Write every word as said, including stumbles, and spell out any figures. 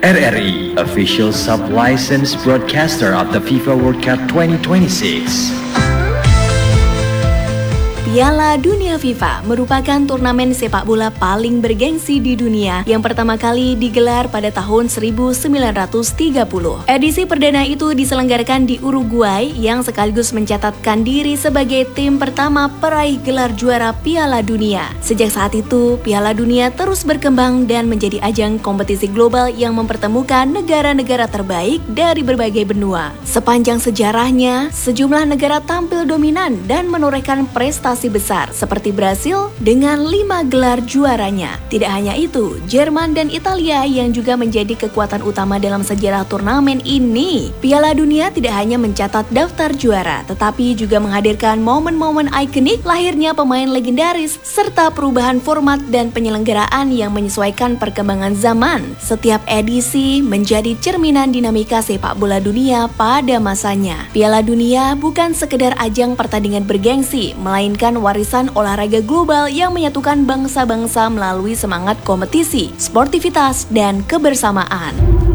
R R I, official sub-licensed broadcaster of the FIFA World Cup twenty twenty-six. Piala Dunia FIFA merupakan turnamen sepak bola paling bergengsi di dunia yang pertama kali digelar pada tahun seribu sembilan ratus tiga puluh. Edisi perdana itu diselenggarakan di Uruguay yang sekaligus mencatatkan diri sebagai tim pertama peraih gelar juara Piala Dunia. Sejak saat itu, Piala Dunia terus berkembang dan menjadi ajang kompetisi global yang mempertemukan negara-negara terbaik dari berbagai benua. Sepanjang sejarahnya, sejumlah negara tampil dominan dan menorehkan prestasi besar seperti Brasil dengan lima gelar juaranya. Tidak hanya itu, Jerman dan Italia yang juga menjadi kekuatan utama dalam sejarah turnamen ini. Piala Dunia tidak hanya mencatat daftar juara, tetapi juga menghadirkan momen-momen ikonik, lahirnya pemain legendaris, serta perubahan format dan penyelenggaraan yang menyesuaikan perkembangan zaman. Setiap edisi menjadi cerminan dinamika sepak bola dunia pada masanya. Piala Dunia bukan sekedar ajang pertandingan bergengsi, melainkan warisan olahraga global yang menyatukan bangsa-bangsa melalui semangat kompetisi, sportivitas, dan kebersamaan.